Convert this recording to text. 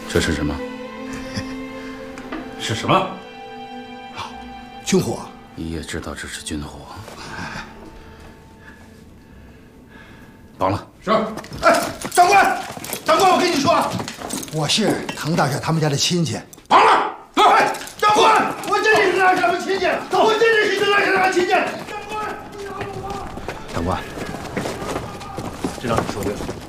这是什么？是什么？ 军火。 你也知道这是军火。绑了。 是。哎，长官，长官，我跟你说，我是滕大帅他们家的亲戚。 绑了。 哎，长官，我真是滕大帅他们亲戚，我真是滕大帅他们亲戚。长官，你饶了我。 长官，这让你说对了。